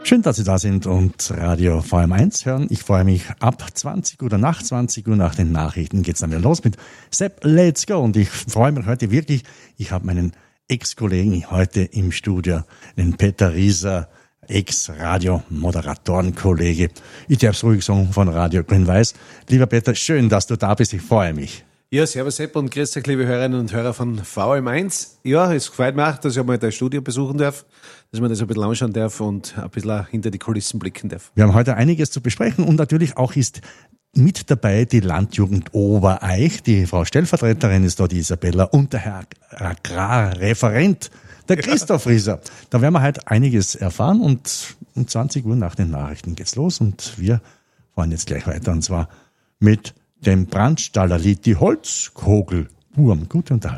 Schön, dass Sie da sind und Radio VM1 hören. Ich freue mich, ab 20 Uhr oder nach 20 Uhr nach den Nachrichten geht's dann wieder los mit Sepp, let's go. Und ich freue mich heute wirklich, ich habe meinen Ex-Kollegen heute im Studio, den Peter Rieser, Ex-Radio-Moderatorenkollege. Ich darf es ruhig sagen, von Radio Grün-Weiß. Lieber Peter, schön, dass du da bist, ich freue mich. Ja, servus Sepp und grüß euch, liebe Hörerinnen und Hörer von VM1. Ja, es gefällt mir auch, dass ich mal dein Studio besuchen darf, dass man das ein bisschen anschauen darf und ein bisschen hinter die Kulissen blicken darf. Wir haben heute einiges zu besprechen und natürlich auch ist mit dabei die Landjugend Obereich. Die Frau Stellvertreterin ist da, die Isabella, und der Herr Agrarreferent, der Christoph Rieser. Da werden wir heute einiges erfahren und um 20 Uhr nach den Nachrichten geht's los und wir fahren jetzt gleich weiter und zwar mit dem Brandstallerlied, die Holzkogelwurm. Gute Unterhaltung.